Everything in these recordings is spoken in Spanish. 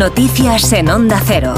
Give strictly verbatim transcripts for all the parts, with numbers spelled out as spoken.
Noticias en Onda Cero.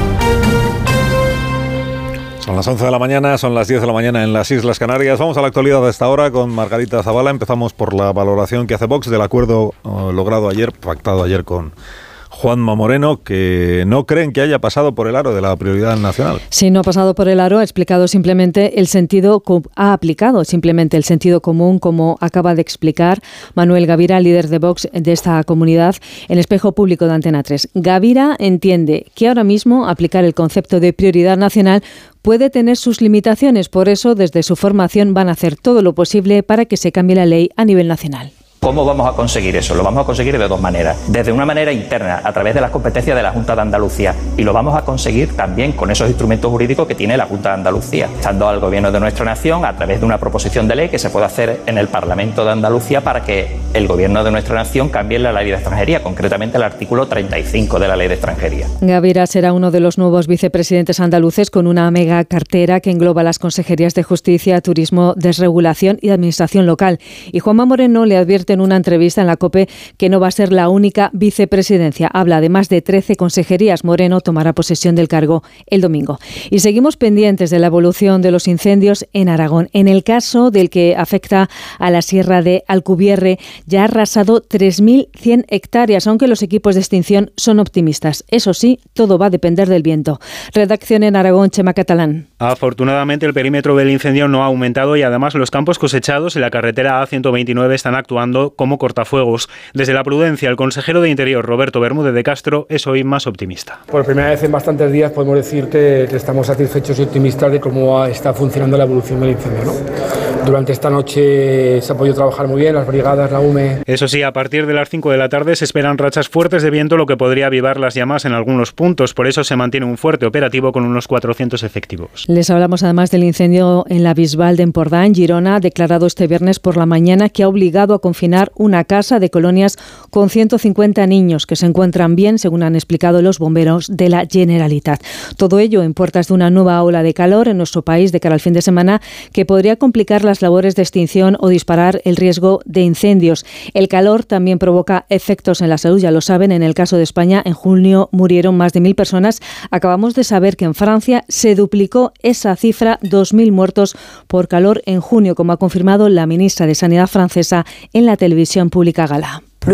Son las once de la mañana, son las diez de la mañana en las Islas Canarias. Vamos a la actualidad de esta hora con Margarita Zavala. Empezamos por la valoración que hace Vox del acuerdo uh, logrado ayer, pactado ayer con Juanma Moreno, que no creen que haya pasado por el aro de la prioridad nacional. Sí, no ha pasado por el aro, ha explicado simplemente el sentido, ha aplicado simplemente el sentido común, como acaba de explicar Manuel Gavira, líder de Vox de esta comunidad, en Espejo Público de Antena tres. Gavira entiende que ahora mismo aplicar el concepto de prioridad nacional puede tener sus limitaciones, por eso desde su formación van a hacer todo lo posible para que se cambie la ley a nivel nacional. ¿Cómo vamos a conseguir eso? Lo vamos a conseguir de dos maneras. Desde una manera interna, a través de las competencias de la Junta de Andalucía, y lo vamos a conseguir también con esos instrumentos jurídicos que tiene la Junta de Andalucía, estando al Gobierno de nuestra nación a través de una proposición de ley que se puede hacer en el Parlamento de Andalucía para que el Gobierno de nuestra nación cambie la ley de extranjería, concretamente el artículo treinta y cinco de la ley de extranjería. Gavira será uno de los nuevos vicepresidentes andaluces con una mega cartera que engloba las consejerías de Justicia, Turismo, Desregulación y Administración Local. Y Juanma Moreno le advierte en una entrevista en la COPE que no va a ser la única vicepresidencia. Habla de más de trece consejerías. Moreno tomará posesión del cargo el domingo. Y seguimos pendientes de la evolución de los incendios en Aragón. En el caso del que afecta a la sierra de Alcubierre, ya ha arrasado tres mil cien hectáreas, aunque los equipos de extinción son optimistas. Eso sí, todo va a depender del viento. Redacción en Aragón, Chema Catalán. Afortunadamente, el perímetro del incendio no ha aumentado y además los campos cosechados en la carretera A ciento veintinueve están actuando como cortafuegos. Desde la prudencia, el consejero de Interior, Roberto Bermúdez de Castro, es hoy más optimista. Por primera vez en bastantes días podemos decir que, que estamos satisfechos y optimistas de cómo está funcionando la evolución del incendio, ¿no? Durante esta noche se ha podido trabajar muy bien, las brigadas, la U M E. Eso sí, a partir de las cinco de la tarde se esperan rachas fuertes de viento, lo que podría avivar las llamas en algunos puntos. Por eso se mantiene un fuerte operativo con unos cuatrocientos efectivos. Les hablamos además del incendio en la Bisbal de Empordà, en Girona, declarado este viernes por la mañana, que ha obligado a confinar una casa de colonias con ciento cincuenta niños que se encuentran bien, según han explicado los bomberos de la Generalitat. Todo ello en puertas de una nueva ola de calor en nuestro país de cara al fin de semana, que podría complicar las labores de extinción o disparar el riesgo de incendios. El calor también provoca efectos en la salud, ya lo saben. En el caso de España, en junio murieron más de mil personas. Acabamos de saber que en Francia se duplicó esa cifra, dos mil muertos por calor en junio, como ha confirmado la ministra de Sanidad francesa en la televisión pública Gala. La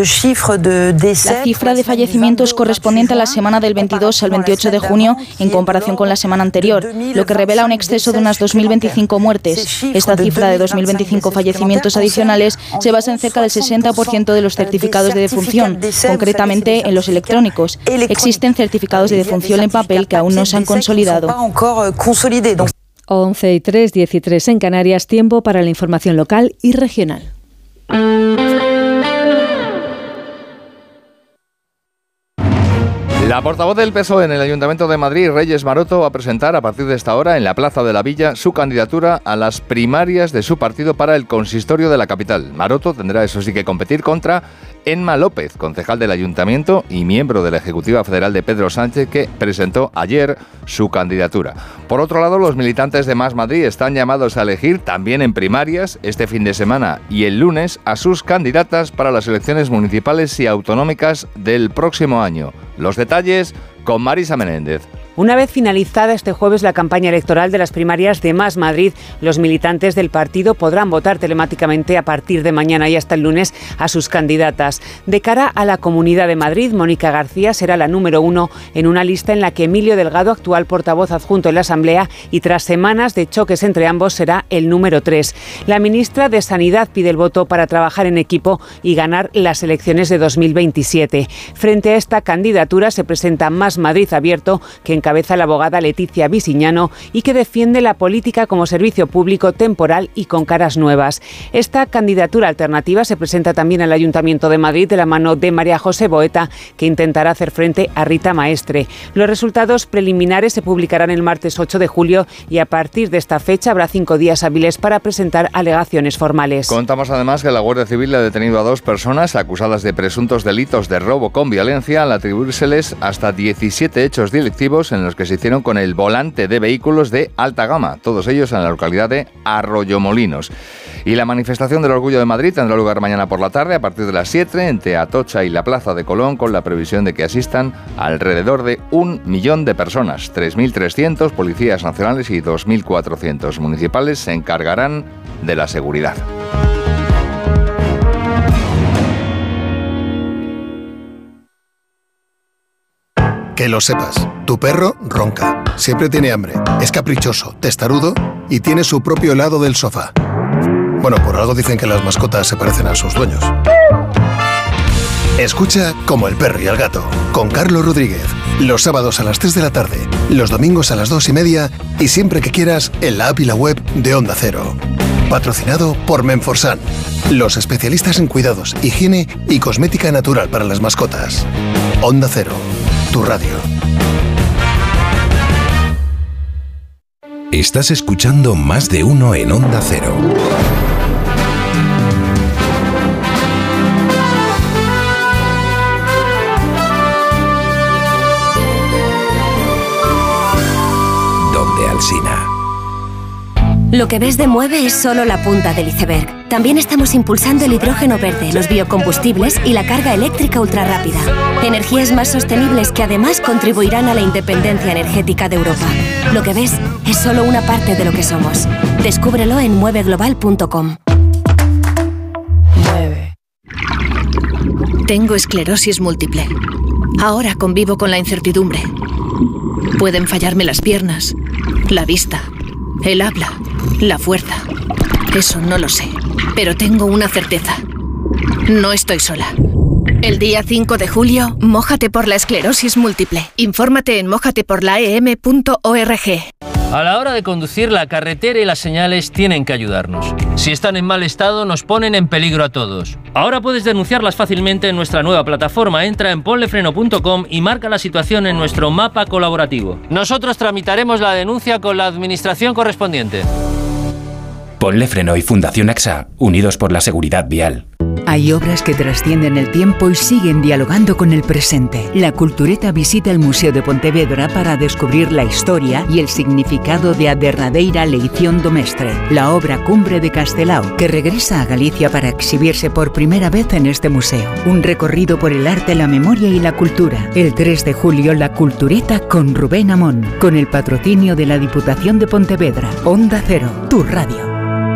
cifra de fallecimientos correspondiente a la semana del veintidós al veintiocho de junio en comparación con la semana anterior, lo que revela un exceso de unas dos mil veinticinco muertes. Esta cifra de dos mil veinticinco fallecimientos adicionales se basa en cerca del sesenta por ciento de los certificados de defunción, concretamente en los electrónicos. Existen certificados de defunción en papel que aún no se han consolidado. once y tres, diez y tres en Canarias, tiempo para la información local y regional. La portavoz del P S O E en el Ayuntamiento de Madrid, Reyes Maroto, va a presentar a partir de esta hora en la Plaza de la Villa su candidatura a las primarias de su partido para el consistorio de la capital. Maroto tendrá, eso sí, que competir contra Enma López, concejal del Ayuntamiento y miembro de la Ejecutiva Federal de Pedro Sánchez, que presentó ayer su candidatura. Por otro lado, los militantes de Más Madrid están llamados a elegir también en primarias este fin de semana y el lunes a sus candidatas para las elecciones municipales y autonómicas del próximo año. Los detalles con Marisa Menéndez. Una vez finalizada este jueves la campaña electoral de las primarias de Más Madrid, los militantes del partido podrán votar telemáticamente a partir de mañana y hasta el lunes a sus candidatas. De cara a la Comunidad de Madrid, Mónica García será la número uno en una lista en la que Emilio Delgado, actual portavoz adjunto en la Asamblea, y tras semanas de choques entre ambos será el número tres. La ministra de Sanidad pide el voto para trabajar en equipo y ganar las elecciones de dos mil veintisiete. Frente a esta candidatura se presenta Más Madrid Abierto, que en cabeza la abogada Leticia Visiñano y que defiende la política como servicio público temporal y con caras nuevas. Esta candidatura alternativa se presenta también al Ayuntamiento de Madrid de la mano de María José Boeta, que intentará hacer frente a Rita Maestre. Los resultados preliminares se publicarán el martes ocho de julio y a partir de esta fecha habrá cinco días hábiles para presentar alegaciones formales. Contamos además que la Guardia Civil ha detenido a dos personas acusadas de presuntos delitos de robo con violencia al atribuírseles hasta diecisiete hechos delictivos en los que se hicieron con el volante de vehículos de alta gama, todos ellos en la localidad de Arroyomolinos. Y la manifestación del Orgullo de Madrid tendrá lugar mañana por la tarde a partir de las siete entre Atocha y la Plaza de Colón, con la previsión de que asistan alrededor de un millón de personas. tres mil trescientos policías nacionales y dos mil cuatrocientos municipales se encargarán de la seguridad. Que lo sepas, tu perro ronca, siempre tiene hambre, es caprichoso, testarudo y tiene su propio lado del sofá. Bueno, por algo dicen que las mascotas se parecen a sus dueños. Escucha Como el perro y el gato, con Carlos Rodríguez, los sábados a las tres de la tarde, los domingos a las dos y media y siempre que quieras en la app y la web de Onda Cero. Patrocinado por Menforsan, los especialistas en cuidados, higiene y cosmética natural para las mascotas. Onda Cero, tu radio. Estás escuchando Más de Uno en Onda Cero. Donde Alsina. Lo que ves de Mueve es solo la punta del iceberg. También estamos impulsando el hidrógeno verde, los biocombustibles y la carga eléctrica ultrarrápida. Energías más sostenibles que además contribuirán a la independencia energética de Europa. Lo que ves es solo una parte de lo que somos. Descúbrelo en mueve global punto com. Mueve. Tengo esclerosis múltiple. Ahora convivo con la incertidumbre. Pueden fallarme las piernas, la vista, el habla, la fuerza. Eso no lo sé, pero tengo una certeza. No estoy sola. El día cinco de julio, mójate por la esclerosis múltiple. Infórmate en mójate por la e eme punto org. A la hora de conducir, la carretera y las señales tienen que ayudarnos. Si están en mal estado, nos ponen en peligro a todos. Ahora puedes denunciarlas fácilmente en nuestra nueva plataforma. Entra en ponlefreno punto com y marca la situación en nuestro mapa colaborativo. Nosotros tramitaremos la denuncia con la administración correspondiente. Ponle Freno y Fundación AXA, unidos por la seguridad vial. Hay obras que trascienden el tiempo y siguen dialogando con el presente. La Cultureta visita el Museo de Pontevedra para descubrir la historia y el significado de A Derradeira Leición do Mestre, la obra cumbre de Castelao, que regresa a Galicia para exhibirse por primera vez en este museo. Un recorrido por el arte, la memoria y la cultura. El tres de julio, La Cultureta con Rubén Amón, con el patrocinio de la Diputación de Pontevedra. Onda Cero, tu radio.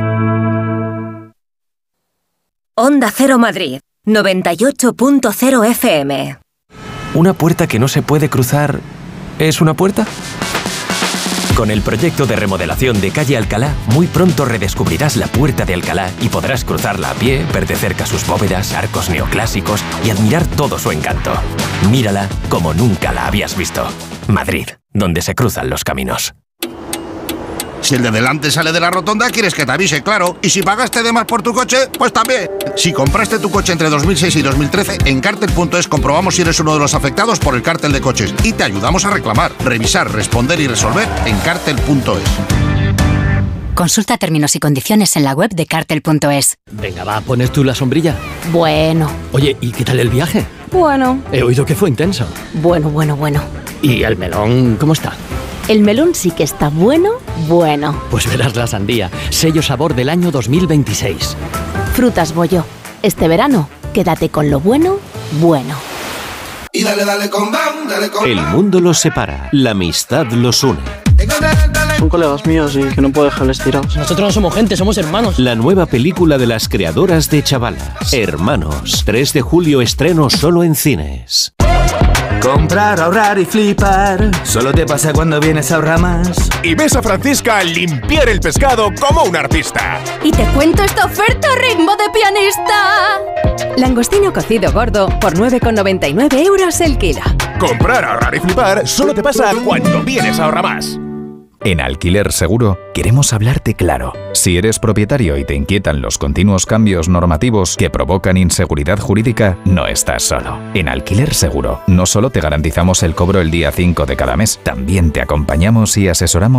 Onda Cero Madrid, noventa y ocho punto cero F M. ¿Una puerta que no se puede cruzar es una puerta? Con el proyecto de remodelación de Calle Alcalá, muy pronto redescubrirás la Puerta de Alcalá y podrás cruzarla a pie, ver de cerca sus bóvedas, arcos neoclásicos y admirar todo su encanto. Mírala como nunca la habías visto. Madrid, donde se cruzan los caminos. Si el de delante sale de la rotonda, quieres que te avise, claro. Y si pagaste de más por tu coche, pues también. Si compraste tu coche entre dos mil seis y dos mil trece, en cártel punto es comprobamos si eres uno de los afectados por el cártel de coches y te ayudamos a reclamar, revisar, responder y resolver en cártel punto es. Consulta términos y condiciones en la web de cártel punto es. Venga, va, ¿pones tú la sombrilla? Bueno. Oye, ¿y qué tal el viaje? Bueno. He oído que fue intenso. Bueno, bueno, bueno. ¿Y el melón cómo está? El melón sí que está bueno, bueno. Pues verás la sandía, sello sabor del año dos mil veintiséis. Frutas Bollo. Este verano, quédate con lo bueno, bueno. Y dale, dale con bam, dale con bam. El mundo los separa, la amistad los une. Son colegas míos y que no puedo dejarles tirados. Nosotros no somos gente, somos hermanos. La nueva película de las creadoras de Chavalas, Hermanos. tres de julio estreno solo en cines. Comprar, ahorrar y flipar. Solo te pasa cuando vienes a Ahorramás. Y ves a Francisca limpiar el pescado como un artista. Y te cuento esta oferta ritmo de pianista. Langostino cocido gordo por nueve con noventa y nueve euros el kilo. Comprar, ahorrar y flipar solo te pasa cuando vienes a Ahorramás. En Alquiler Seguro queremos hablarte claro. Si eres propietario y te inquietan los continuos cambios normativos que provocan inseguridad jurídica, no estás solo. En Alquiler Seguro no solo te garantizamos el cobro el día cinco de cada mes, también te acompañamos y asesoramos